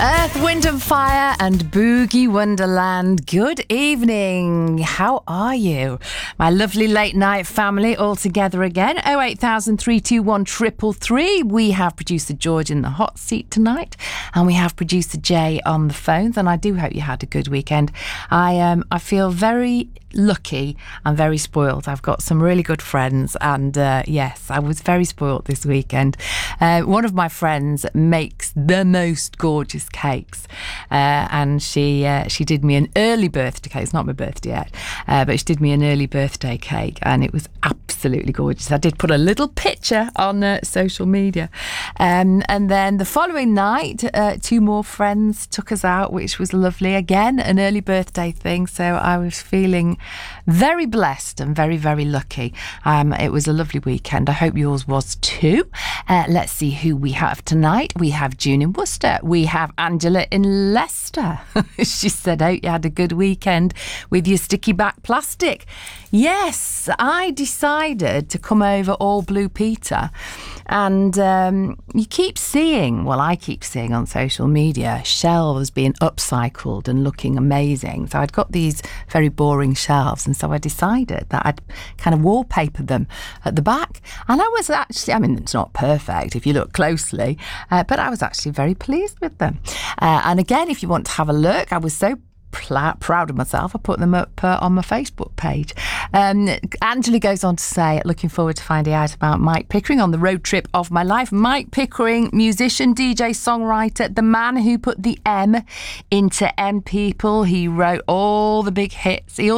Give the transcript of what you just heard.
Earth, Wind and Fire and Boogie Wonderland. Good evening. How are you? My lovely late night family all together again. 08000 321 333. We have producer George in the hot seat tonight and we have producer Jay on the phones, and I do hope you had a good weekend. I feel very lucky and very spoiled. I've got some really good friends, and yes, I was very spoiled this weekend. One of my friends makes the most gorgeous cakes, and she did me an early birthday cake. It's not my birthday yet, but she did me an early birthday cake, and it was absolutely gorgeous. I did put a little picture on social media, and then the following night, two more friends took us out, which was lovely. Again, an early birthday thing, so I was feeling very blessed and very, very lucky. It was a lovely weekend. I hope yours was too. Let's see who we have tonight. We have June in Worcester. We have Angela in Leicester. She said, "Hope you had a good weekend with your sticky back plastic." Yes, I decided to come over all Blue Peter, and you keep seeing, well, I keep seeing on social media, shelves being upcycled and looking amazing. So I'd got these very boring shelves, and so I decided that I'd kind of wallpaper them at the back. And I was actually, I mean, it's not perfect if you look closely, but I was actually very pleased with them. And again, if you want to have a look, I was so proud of myself. I put them up on my Facebook page. Angela goes on to say, looking forward to finding out about Mike Pickering on the road trip of my life. Mike Pickering, musician, DJ, songwriter, the man who put the M into M People. He wrote all the big hits. He